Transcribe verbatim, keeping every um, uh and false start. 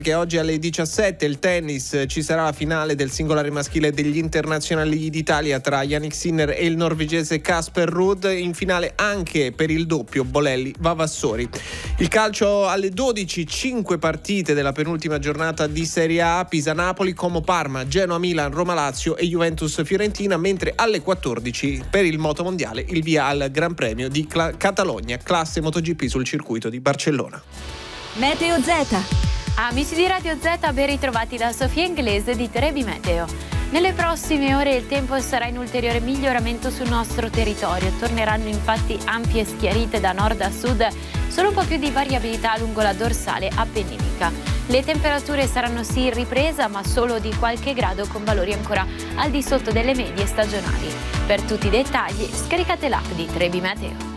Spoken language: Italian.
Che oggi alle diciassette il tennis, ci sarà la finale del singolare maschile degli internazionali d'Italia tra Jannik Sinner e il norvegese Casper Ruud, in finale anche per il doppio Bolelli-Vavassori. Il calcio alle dodici, cinque partite della penultima giornata di Serie A: Pisa-Napoli, Como-Parma, Genoa-Milan, Roma-Lazio e Juventus-Fiorentina, mentre alle quattordici per il motomondiale il via al Gran Premio di Cla- Catalogna, classe MotoGP sul circuito di Barcellona. Meteo Z. Amici di Radio Z, ben ritrovati da Sofia Inglese di Trebi Meteo. Nelle prossime ore il tempo sarà in ulteriore miglioramento sul nostro territorio. Torneranno infatti ampie schiarite da nord a sud, solo un po' più di variabilità lungo la dorsale appenninica. Le temperature saranno sì in ripresa, ma solo di qualche grado, con valori ancora al di sotto delle medie stagionali. Per tutti i dettagli scaricate l'app di Trebi Meteo.